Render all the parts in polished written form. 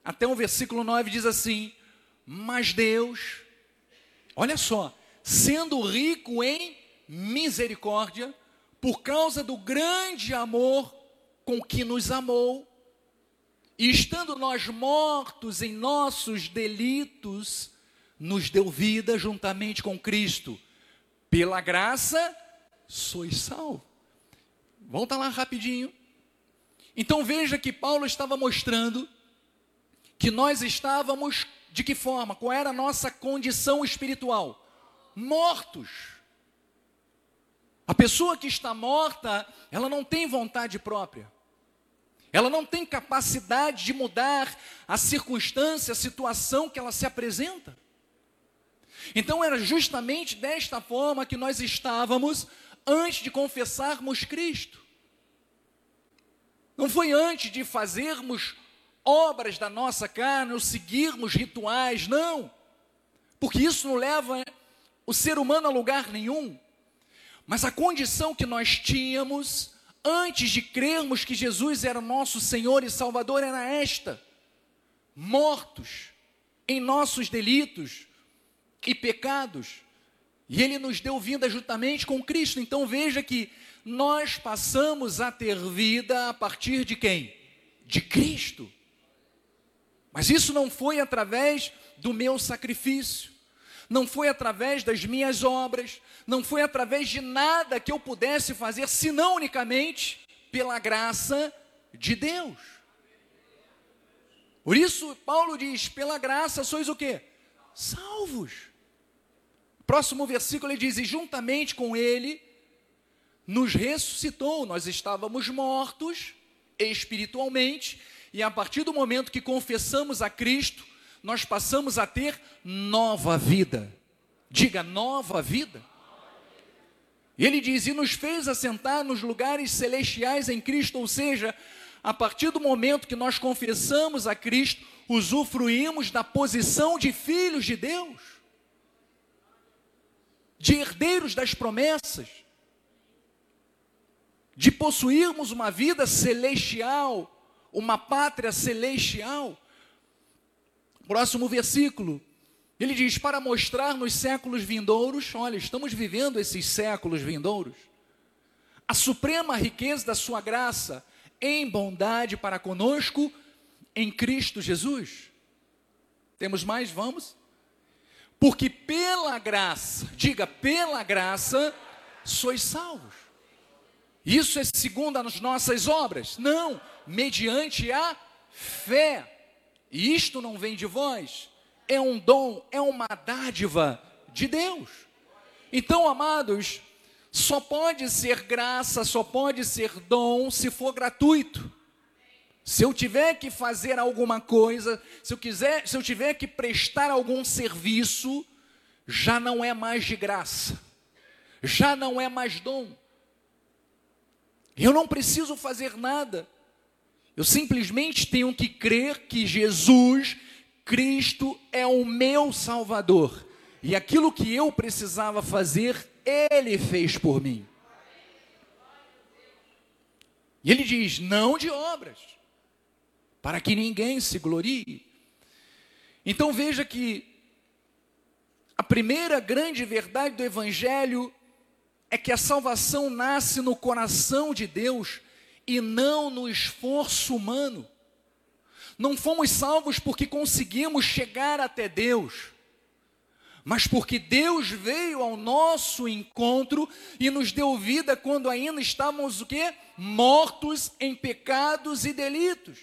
até o versículo 9 diz assim: mas Deus, olha só, sendo rico em misericórdia, por causa do grande amor com que nos amou, e estando nós mortos em nossos delitos, nos deu vida juntamente com Cristo. Pela graça, sois salvos. Volta lá rapidinho. Então veja que Paulo estava mostrando que nós estávamos, de que forma? Qual era a nossa condição espiritual? Mortos. A pessoa que está morta, ela não tem vontade própria. Ela não tem capacidade de mudar a circunstância, a situação que ela se apresenta. Então era justamente desta forma que nós estávamos antes de confessarmos Cristo. Não foi antes de fazermos obras da nossa carne, ou seguirmos rituais, não. Porque isso não leva o ser humano a lugar nenhum. Mas a condição que nós tínhamos antes de crermos que Jesus era nosso Senhor e Salvador era esta: mortos em nossos delitos e pecados, e Ele nos deu vida juntamente com Cristo. Então veja que nós passamos a ter vida a partir de quem? De Cristo. Mas isso não foi através do meu sacrifício, não foi através das minhas obras, não foi através de nada que eu pudesse fazer, senão unicamente pela graça de Deus. Por isso Paulo diz: pela graça sois o quê? Salvos. Próximo versículo ele diz: e juntamente com ele nos ressuscitou. Nós estávamos mortos espiritualmente, e a partir do momento que confessamos a Cristo, nós passamos a ter nova vida. Diga, nova vida. Ele diz: e nos fez assentar nos lugares celestiais em Cristo. Ou seja, a partir do momento que nós confessamos a Cristo, usufruímos da posição de filhos de Deus, de herdeiros das promessas, de possuirmos uma vida celestial, uma pátria celestial. Próximo versículo, ele diz: para mostrar nos séculos vindouros, olha, estamos vivendo esses séculos vindouros, a suprema riqueza da sua graça em bondade para conosco em Cristo Jesus. Temos mais? Vamos. Porque pela graça, diga, pela graça sois salvos. Isso é segundo as nossas obras? Não, mediante a fé. E isto não vem de vós, é um dom, é uma dádiva de Deus. Então, amados, só pode ser graça, só pode ser dom se for gratuito. Se eu tiver que fazer alguma coisa, se eu tiver que prestar algum serviço, já não é mais de graça, já não é mais dom. Eu não preciso fazer nada, eu simplesmente tenho que crer que Jesus Cristo é o meu Salvador, e aquilo que eu precisava fazer, Ele fez por mim. E Ele diz: não de obras, para que ninguém se glorie. Então veja que a primeira grande verdade do Evangelho é que a salvação nasce no coração de Deus e não no esforço humano. Não fomos salvos porque conseguimos chegar até Deus, mas porque Deus veio ao nosso encontro e nos deu vida quando ainda estávamos o quê? Mortos em pecados e delitos.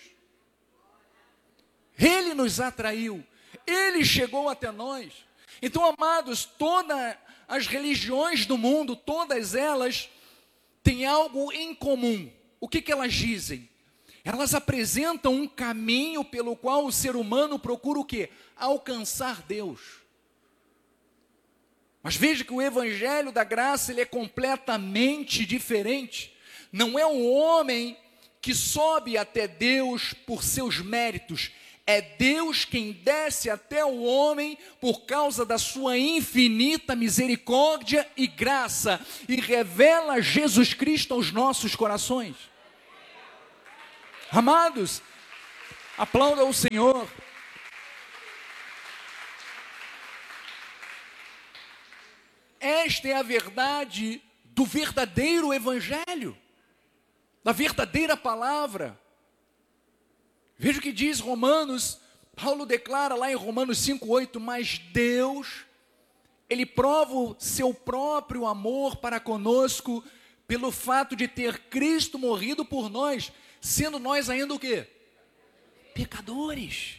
Ele nos atraiu, Ele chegou até nós. Então, amados, todas as religiões do mundo, todas elas têm algo em comum. O que elas dizem? Elas apresentam um caminho pelo qual o ser humano procura o quê? Alcançar Deus. Mas veja que o Evangelho da Graça, ele é completamente diferente. Não é um homem que sobe até Deus por seus méritos. É Deus quem desce até o homem por causa da sua infinita misericórdia e graça, e revela Jesus Cristo aos nossos corações. Amados, Aplauda o Senhor. Esta é a verdade do verdadeiro evangelho, da verdadeira palavra. Veja o que diz Romanos. Paulo declara lá em Romanos 5:8, mas Deus, Ele prova o seu próprio amor para conosco, pelo fato de ter Cristo morrido por nós, sendo nós ainda o quê? Pecadores.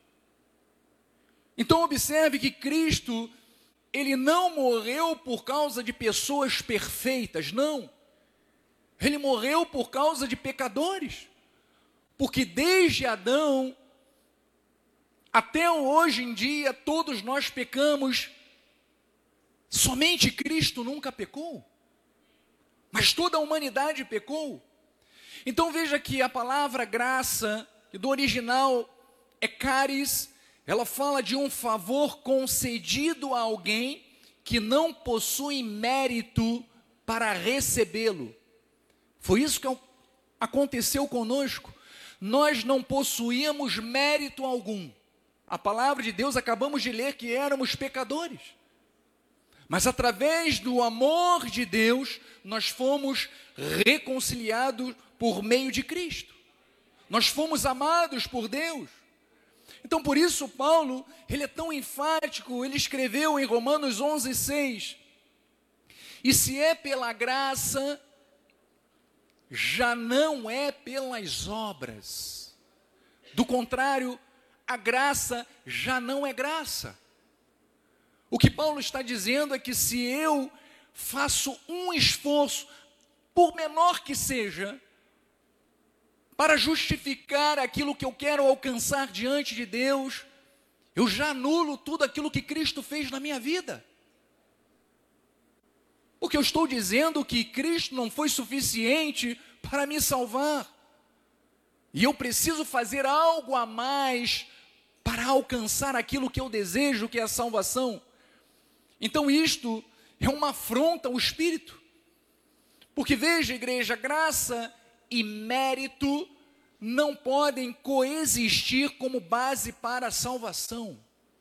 Então observe que Cristo, Ele não morreu por causa de pessoas perfeitas, não. Ele morreu por causa de pecadores. Porque desde Adão até hoje em dia, todos nós pecamos. Somente Cristo nunca pecou. Mas toda a humanidade pecou. Então veja que a palavra graça, que do original é charis, ela fala de um favor concedido a alguém que não possui mérito para recebê-lo. Foi isso que aconteceu conosco. Nós não possuíamos mérito algum. A palavra de Deus, acabamos de ler que éramos pecadores. Mas através do amor de Deus, nós fomos reconciliados por meio de Cristo. Nós fomos amados por Deus. Então, por isso, Paulo, ele é tão enfático, ele escreveu em Romanos 11:6, e se é pela graça, já não é pelas obras. Do contrário, a graça já não é graça. O que Paulo está dizendo é que se eu faço um esforço, por menor que seja, para justificar aquilo que eu quero alcançar diante de Deus, eu já anulo tudo aquilo que Cristo fez na minha vida. Porque eu estou dizendo que Cristo não foi suficiente para me salvar. E eu preciso fazer algo a mais para alcançar aquilo que eu desejo, que é a salvação. Então isto é uma afronta ao Espírito. Porque veja, igreja, graça e mérito não podem coexistir como base para a salvação.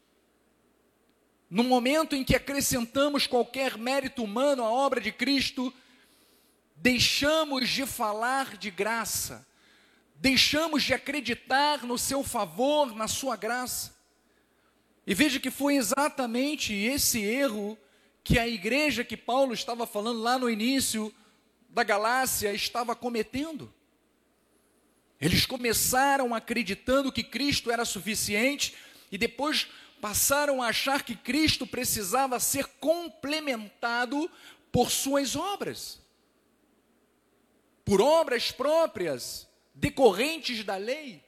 No momento em que acrescentamos qualquer mérito humano à obra de Cristo, deixamos de falar de graça, deixamos de acreditar no seu favor, na sua graça. E veja que foi exatamente esse erro que a igreja que Paulo estava falando lá no início da Galácia estava cometendo. Eles começaram acreditando que Cristo era suficiente e depois passaram a achar que Cristo precisava ser complementado por suas obras, por obras próprias, decorrentes da lei.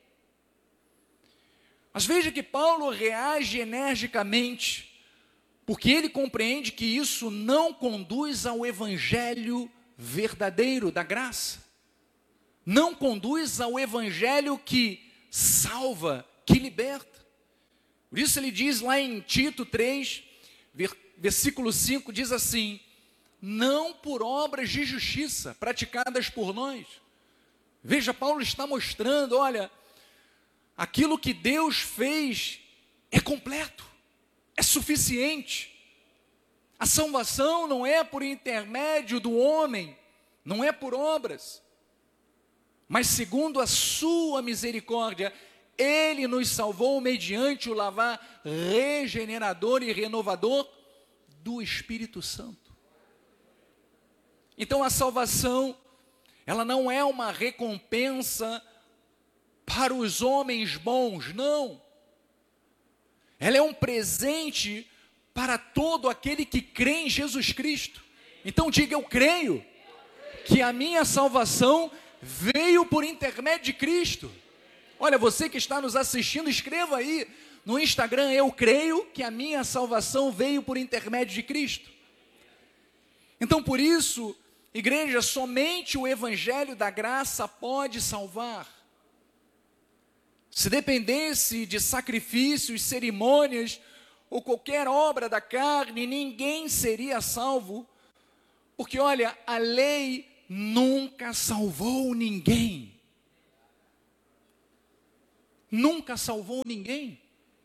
Mas veja que Paulo reage energicamente, porque ele compreende que isso não conduz ao evangelho verdadeiro da graça, não conduz ao evangelho que salva, que liberta. Por isso ele diz lá em Tito 3, versículo 5, diz assim: não por obras de justiça praticadas por nós. Veja, Paulo está mostrando, olha, aquilo que Deus fez é completo, é suficiente. A salvação não é por intermédio do homem, não é por obras, mas segundo a sua misericórdia, Ele nos salvou mediante o lavar regenerador e renovador do Espírito Santo. Então a salvação, ela não é uma recompensa para os homens bons, não. Ela é um presente para todo aquele que crê em Jesus Cristo. Então diga: eu creio que a minha salvação veio por intermédio de Cristo. Olha, você que está nos assistindo, escreva aí no Instagram: eu creio que a minha salvação veio por intermédio de Cristo. Então, por isso, igreja, somente o evangelho da graça pode salvar. Se dependesse de sacrifícios, cerimônias ou qualquer obra da carne, ninguém seria salvo, porque olha, a lei nunca salvou ninguém. nunca salvou ninguém.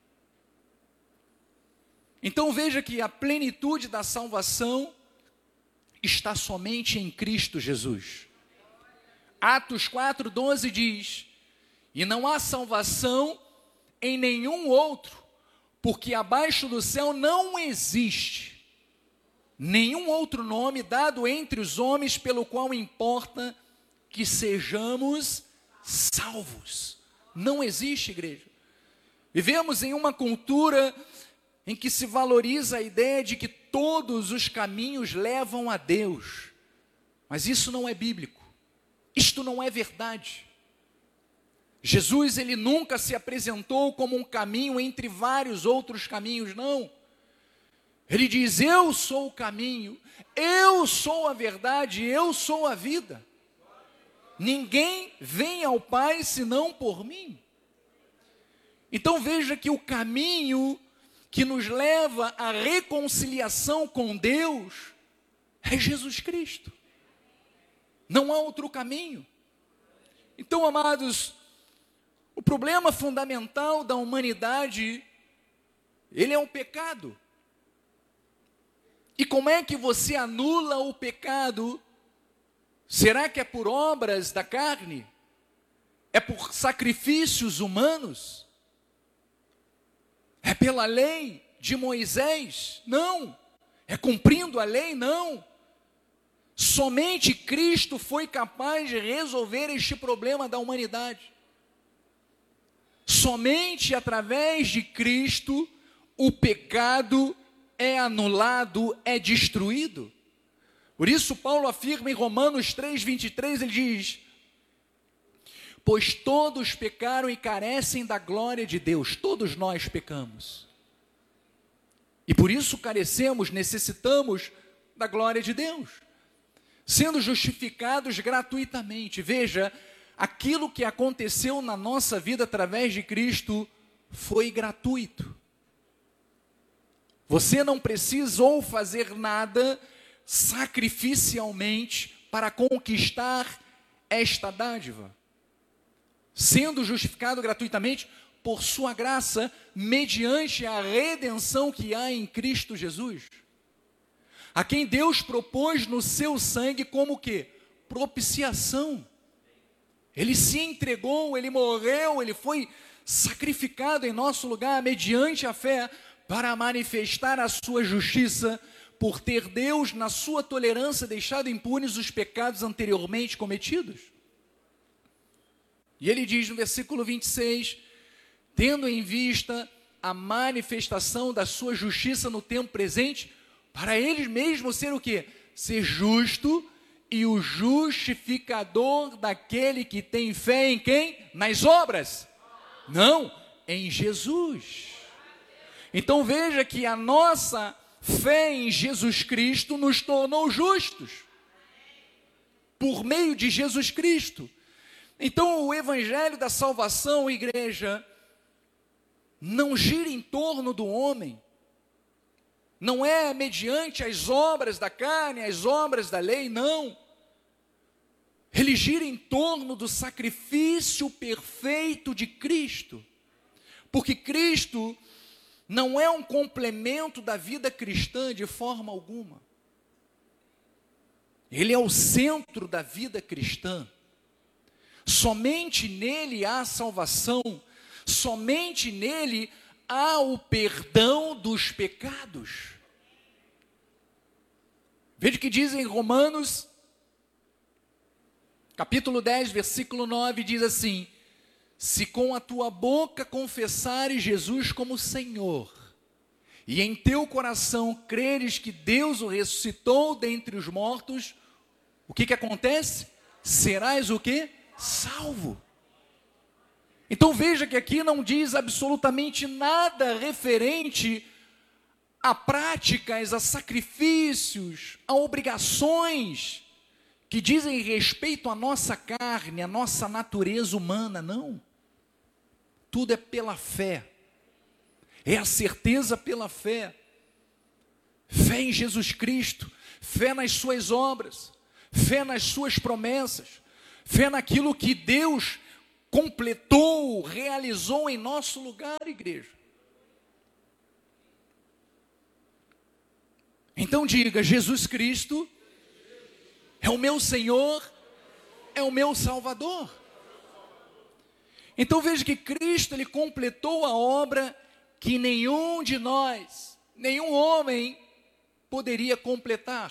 Então veja que a plenitude da salvação está somente em Cristo Jesus. Atos 4:12 diz: e não há salvação em nenhum outro, porque abaixo do céu não existe nenhum outro nome dado entre os homens pelo qual importa que sejamos salvos. Não existe, igreja. Vivemos em uma cultura em que se valoriza a ideia de que todos os caminhos levam a Deus. Mas isso não é bíblico. Isto não é verdade. Jesus, ele nunca se apresentou como um caminho entre vários outros caminhos, não. Ele diz: eu sou o caminho, eu sou a verdade, eu sou a vida. Ninguém vem ao Pai senão por mim. Então veja que o caminho que nos leva à reconciliação com Deus é Jesus Cristo. Não há outro caminho. Então, amados, o problema fundamental da humanidade, ele é o pecado. E como é que você anula o pecado? Será que é por obras da carne? É por sacrifícios humanos? É pela lei de Moisés? Não. É cumprindo a lei? Não. Somente Cristo foi capaz de resolver este problema da humanidade. Somente através de Cristo o pecado é anulado, é destruído. Por isso Paulo afirma em Romanos 3:23, ele diz: pois todos pecaram e carecem da glória de Deus. Todos nós pecamos. E por isso carecemos, necessitamos da glória de Deus. Sendo justificados gratuitamente. Veja, aquilo que aconteceu na nossa vida através de Cristo foi gratuito. Você não precisou fazer nada sacrificialmente para conquistar esta dádiva. Sendo justificado gratuitamente por sua graça, mediante a redenção que há em Cristo Jesus, a quem Deus propôs no seu sangue como o quê? Propiciação. Ele se entregou, ele morreu, ele foi sacrificado em nosso lugar, mediante a fé, para manifestar a sua justiça, por ter Deus, na sua tolerância, deixado impunes os pecados anteriormente cometidos. E ele diz no versículo 26, tendo em vista a manifestação da sua justiça no tempo presente, para ele mesmo ser o quê? Ser justo e o justificador daquele que tem fé em quem? Nas obras? Não, em Jesus. Então veja que a nossa fé em Jesus Cristo nos tornou justos, por meio de Jesus Cristo. Então o evangelho da salvação, igreja, não gira em torno do homem, não é mediante as obras da carne, as obras da lei, não. Ele gira em torno do sacrifício perfeito de Cristo, porque Cristo não é um complemento da vida cristã de forma alguma. Ele é o centro da vida cristã. Somente nele há salvação, somente nele há o perdão dos pecados. Veja o que diz em Romanos, capítulo 10, versículo 9, diz assim: se com a tua boca confessares Jesus como Senhor, e em teu coração creres que Deus o ressuscitou dentre os mortos, o que acontece? Serás o quê? Salvo. Então veja que aqui não diz absolutamente nada referente a práticas, a sacrifícios, a obrigações que dizem respeito à nossa carne, à nossa natureza humana, não. Tudo é pela fé, é a certeza pela fé, fé em Jesus Cristo, fé nas suas obras, fé nas suas promessas, fé naquilo que Deus completou, realizou em nosso lugar, igreja. Então diga: Jesus Cristo é o meu Senhor, é o meu Salvador. Então veja que Cristo, Ele completou a obra que nenhum de nós, nenhum homem poderia completar.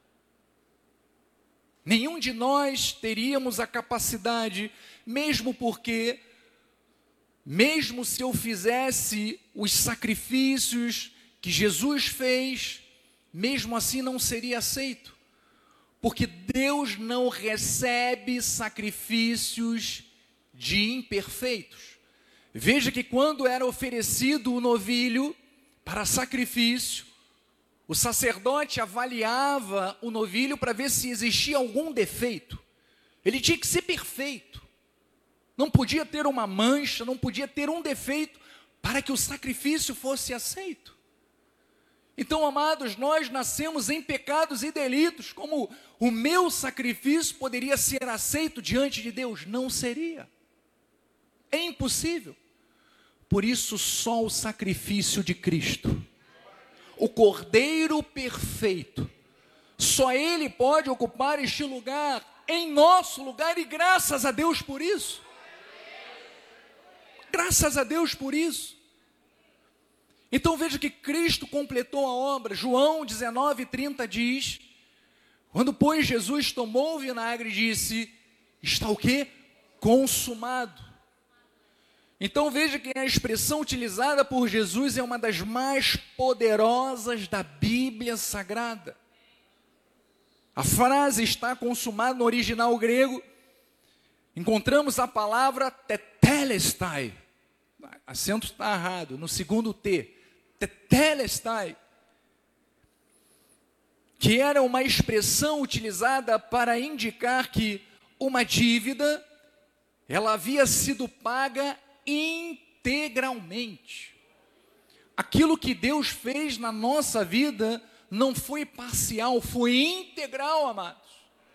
Nenhum de nós teríamos a capacidade, mesmo porque, mesmo se eu fizesse os sacrifícios que Jesus fez, mesmo assim não seria aceito, porque Deus não recebe sacrifícios de imperfeitos. Veja que quando era oferecido o novilho para sacrifício, o sacerdote avaliava o novilho para ver se existia algum defeito. Ele tinha que ser perfeito, não podia ter uma mancha, não podia ter um defeito para que o sacrifício fosse aceito. Então, amados, nós nascemos em pecados e delitos. Como o meu sacrifício poderia ser aceito diante de Deus? Não seria. É impossível. Por isso, só o sacrifício de Cristo, o Cordeiro perfeito, só Ele pode ocupar este lugar, em nosso lugar, e graças a Deus por isso. Graças a Deus por isso. Então veja que Cristo completou a obra. João 19:30 diz: quando pois Jesus tomou o vinagre, disse: está o quê? Consumado. Então veja que a expressão utilizada por Jesus é uma das mais poderosas da Bíblia Sagrada. A frase está consumado no original grego. Encontramos a palavra tetelestai. Acento está errado, no segundo T. Tetelestai, que era uma expressão utilizada para indicar que uma dívida, ela havia sido paga integralmente. Aquilo que Deus fez na nossa vida não foi parcial, foi integral, amados.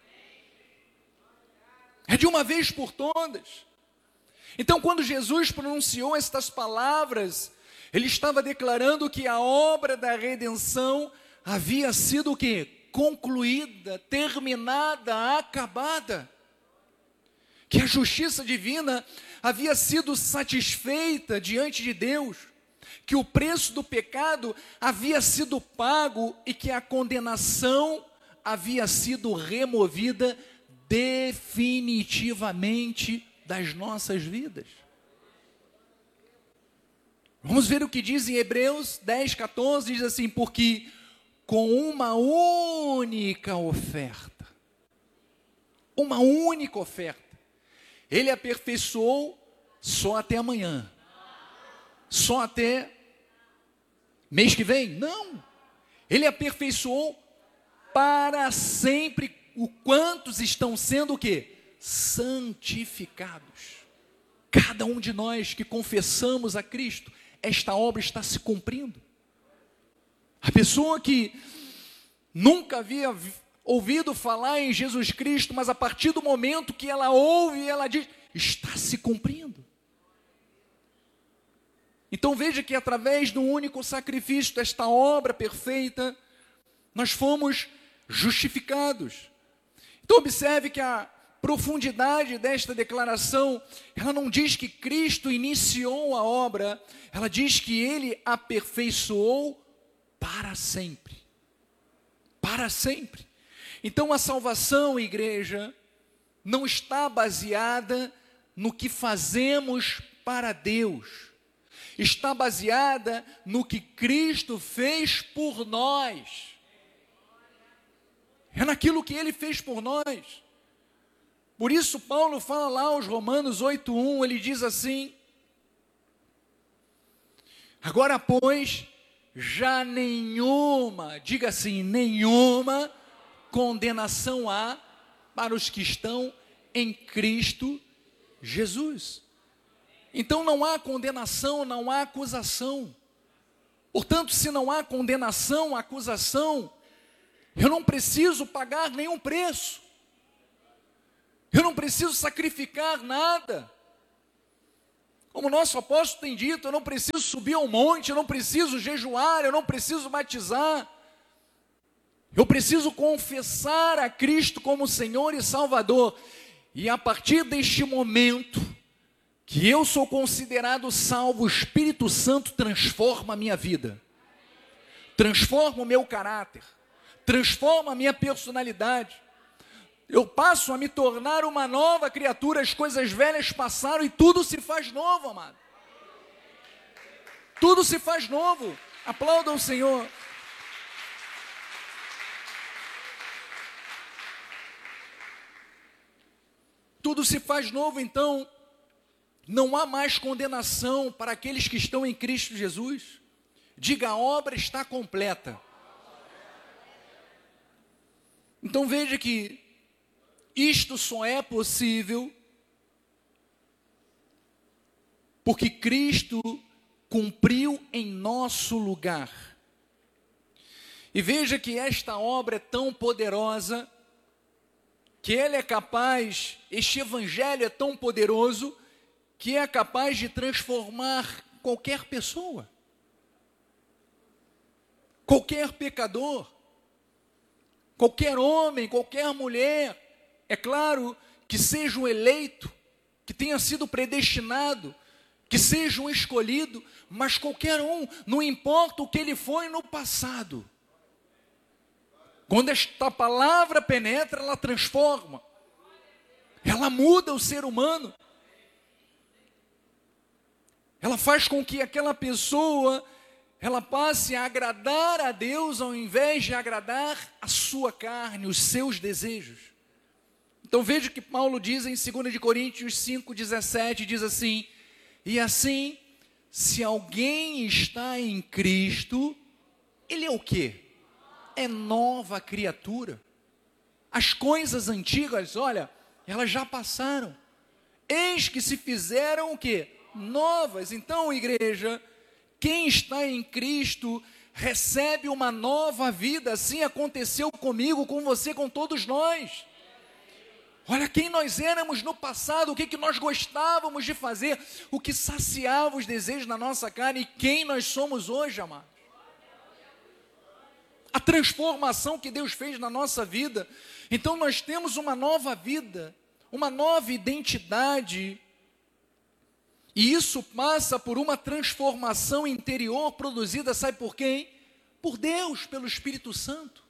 É de uma vez por todas. Então, quando Jesus pronunciou estas palavras, Ele estava declarando que a obra da redenção havia sido o quê? Concluída, terminada, acabada. Que a justiça divina havia sido satisfeita diante de Deus. Que o preço do pecado havia sido pago e que a condenação havia sido removida definitivamente das nossas vidas. Vamos ver o que diz em Hebreus 10:14, diz assim: porque com uma única oferta, Ele aperfeiçoou só até amanhã, só até mês que vem? Não, Ele aperfeiçoou para sempre. O quantos estão sendo o quê? Santificados. Cada um de nós que confessamos a Cristo, esta obra está se cumprindo. A pessoa que nunca havia ouvido falar em Jesus Cristo, mas a partir do momento que ela ouve, ela diz: está se cumprindo. Então veja que através do único sacrifício desta obra perfeita, nós fomos justificados. Então observe que a profundidade desta declaração, ela não diz que Cristo iniciou a obra, ela diz que Ele aperfeiçoou para sempre. Para sempre. Então a salvação, igreja, não está baseada no que fazemos para Deus. Está baseada no que Cristo fez por nós. É naquilo que Ele fez por nós. Por isso Paulo fala lá aos Romanos 8:1, ele diz assim: agora pois, já nenhuma, diga assim, nenhuma condenação há para os que estão em Cristo Jesus. Então não há condenação, não há acusação. Portanto, se não há condenação, acusação, eu não preciso pagar nenhum preço. Eu não preciso sacrificar nada. Como o nosso apóstolo tem dito, eu não preciso subir ao monte, eu não preciso jejuar, eu não preciso batizar. Eu preciso confessar a Cristo como Senhor e Salvador. E a partir deste momento, que eu sou considerado salvo, o Espírito Santo transforma a minha vida. Transforma o meu caráter. Transforma a minha personalidade. Eu passo a me tornar uma nova criatura, as coisas velhas passaram e tudo se faz novo, amado. Tudo se faz novo. Aplauda o Senhor. Tudo se faz novo, então não há mais condenação para aqueles que estão em Cristo Jesus. Diga, a obra está completa. Então veja que isto só é possível porque Cristo cumpriu em nosso lugar. E veja que esta obra é tão poderosa, que ele é capaz, este evangelho é tão poderoso, que é capaz de transformar qualquer pessoa, qualquer pecador, qualquer homem, qualquer mulher. É claro que seja um eleito, que tenha sido predestinado, que seja um escolhido, mas qualquer um, não importa o que ele foi no passado. Quando esta palavra penetra, ela transforma, ela muda o ser humano, ela faz com que aquela pessoa, ela passe a agradar a Deus ao invés de agradar a sua carne, os seus desejos. Então veja que Paulo diz em 2 Coríntios 5,17, diz assim: e assim, se alguém está em Cristo, ele é o quê? É nova criatura. As coisas antigas, olha, elas já passaram. Eis que se fizeram o quê? Novas. Então, igreja, quem está em Cristo recebe uma nova vida. Assim aconteceu comigo, com você, com todos nós. Olha quem nós éramos no passado, o que nós gostávamos de fazer, o que saciava os desejos na nossa carne e quem nós somos hoje, amados. A transformação que Deus fez na nossa vida. Então nós temos uma nova vida, uma nova identidade. E isso passa por uma transformação interior produzida, sabe por quem? Por Deus, pelo Espírito Santo.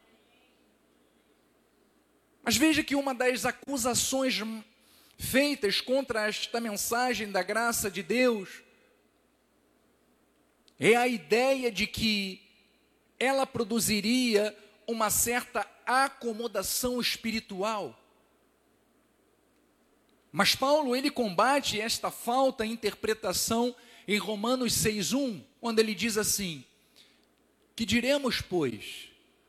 Mas veja que uma das acusações feitas contra esta mensagem da graça de Deus é a ideia de que ela produziria uma certa acomodação espiritual. Mas Paulo, ele combate esta falta de interpretação em Romanos 6,1, quando ele diz assim: que diremos, pois?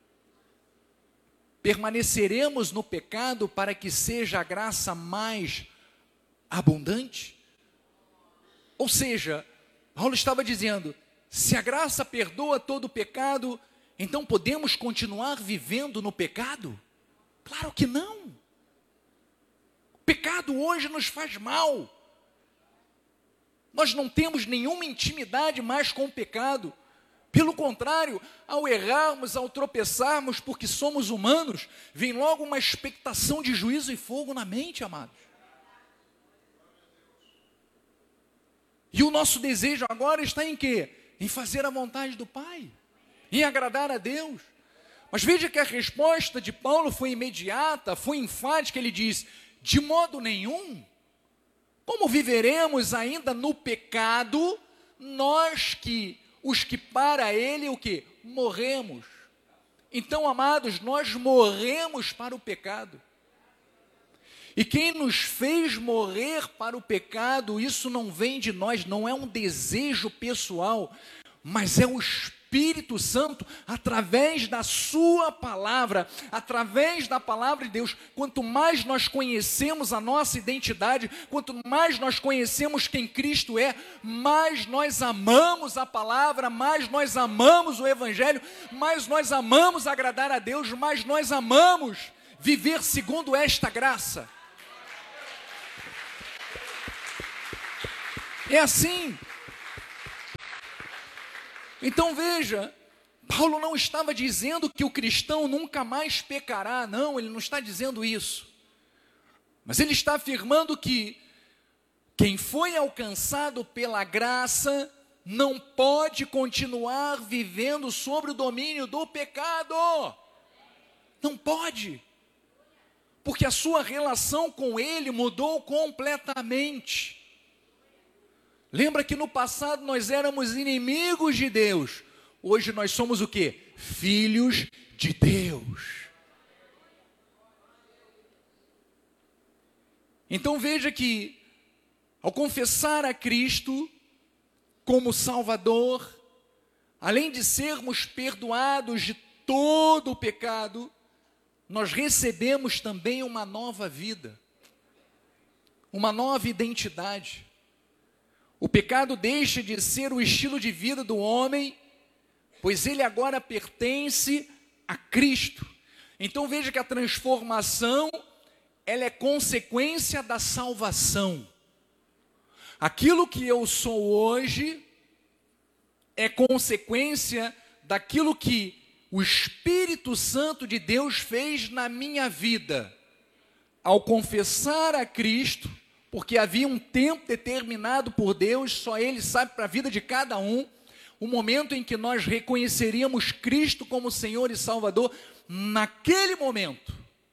Permaneceremos no pecado para que seja a graça mais abundante? Ou seja, Paulo estava dizendo, se a graça perdoa todo o pecado, então podemos continuar vivendo no pecado? Claro que não. O pecado hoje nos faz mal. Nós não temos nenhuma intimidade mais com o pecado. Pelo contrário, ao errarmos, ao tropeçarmos, porque somos humanos, vem logo uma expectação de juízo e fogo na mente, amados. E o nosso desejo agora está em quê? Em fazer a vontade do Pai, em agradar a Deus. Mas veja que a resposta de Paulo foi imediata, foi enfática. Ele diz, de modo nenhum. Como viveremos ainda no pecado, os que para ele, o que? Morremos. Então, amados, nós morremos para o pecado. E quem nos fez morrer para o pecado, isso não vem de nós, não é um desejo pessoal, mas é o Espírito Santo, através da sua palavra, através da palavra de Deus. Quanto mais nós conhecemos a nossa identidade, quanto mais nós conhecemos quem Cristo é, mais nós amamos a palavra, mais nós amamos o Evangelho, mais nós amamos agradar a Deus, mais nós amamos viver segundo esta graça. É assim. Então veja, Paulo não estava dizendo que o cristão nunca mais pecará, não, ele não está dizendo isso. Mas ele está afirmando que quem foi alcançado pela graça não pode continuar vivendo sobre o domínio do pecado. Não pode. Porque a sua relação com ele mudou completamente. Lembra que no passado nós éramos inimigos de Deus. Hoje nós somos o quê? Filhos de Deus. Então veja que, ao confessar a Cristo como Salvador, além de sermos perdoados de todo o pecado, nós recebemos também uma nova vida, uma nova identidade. O pecado deixa de ser o estilo de vida do homem, pois ele agora pertence a Cristo. Então veja que a transformação, ela é consequência da salvação. Aquilo que eu sou hoje é consequência daquilo que o Espírito Santo de Deus fez na minha vida. Ao confessar a Cristo, porque havia um tempo determinado por Deus, só Ele sabe para a vida de cada um, o momento em que nós reconheceríamos Cristo como Senhor e Salvador. Naquele momento,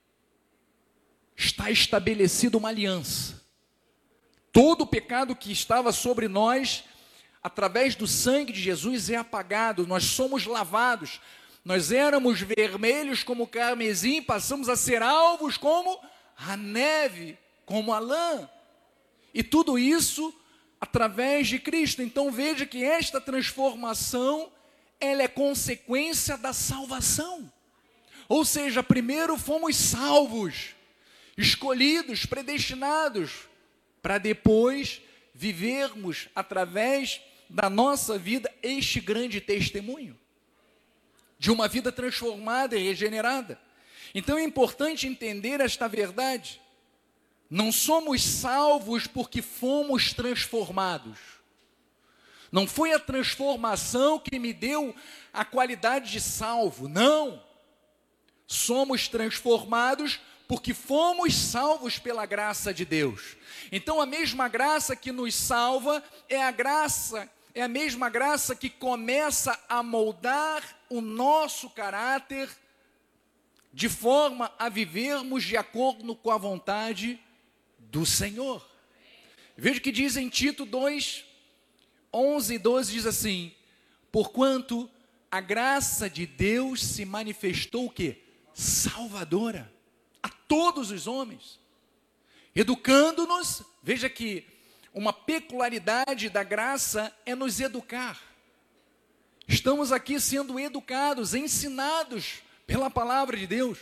está estabelecida uma aliança. Todo o pecado que estava sobre nós, através do sangue de Jesus, é apagado. Nós somos lavados. Nós éramos vermelhos como carmesim, passamos a ser alvos como a neve, como a lã. E tudo isso através de Cristo. Então veja que esta transformação, ela é consequência da salvação. Ou seja, primeiro fomos salvos, escolhidos, predestinados, para depois vivermos através da nossa vida este grande testemunho de uma vida transformada e regenerada. Então é importante entender esta verdade. Não somos salvos porque fomos transformados. Não foi a transformação que me deu a qualidade de salvo, não. Somos transformados porque fomos salvos pela graça de Deus. Então a mesma graça que nos salva é a mesma graça que começa a moldar o nosso caráter de forma a vivermos de acordo com a vontade do Senhor. Veja o que diz em Tito 2, 11 e 12, diz assim: porquanto a graça de Deus se manifestou o quê? Salvadora a todos os homens, educando-nos. Veja que uma peculiaridade da graça é nos educar. Estamos aqui sendo educados, ensinados pela palavra de Deus,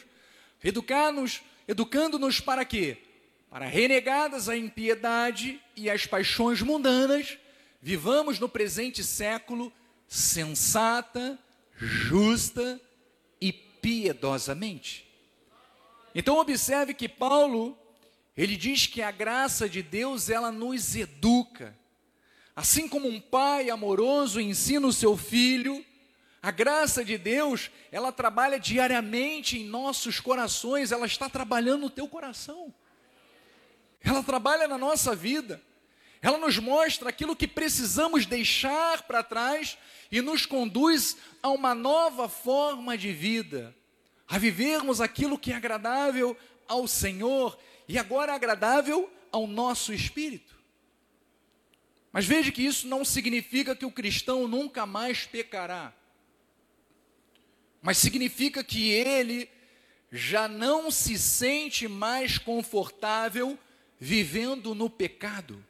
educando-nos para quê? Para, renegadas a impiedade e as paixões mundanas, vivamos no presente século sensata, justa e piedosamente. Então observe que Paulo, ele diz que a graça de Deus, ela nos educa. Assim como um pai amoroso ensina o seu filho, a graça de Deus, ela trabalha diariamente em nossos corações, ela está trabalhando no teu coração. Ela trabalha na nossa vida. Ela nos mostra aquilo que precisamos deixar para trás e nos conduz a uma nova forma de vida, a vivermos aquilo que é agradável ao Senhor e agora agradável ao nosso espírito. Mas veja que isso não significa que o cristão nunca mais pecará, mas significa que ele já não se sente mais confortável vivendo no pecado.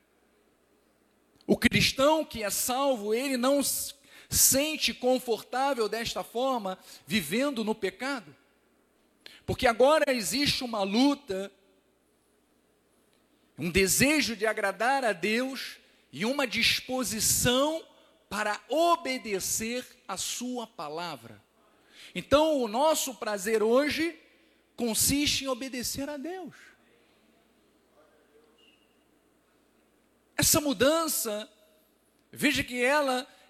O cristão que é salvo, ele não se sente confortável desta forma, vivendo no pecado. Porque agora existe uma luta, um desejo de agradar a Deus e uma disposição para obedecer a sua palavra. Então o nosso prazer hoje consiste em obedecer a Deus. Essa mudança Veja que ela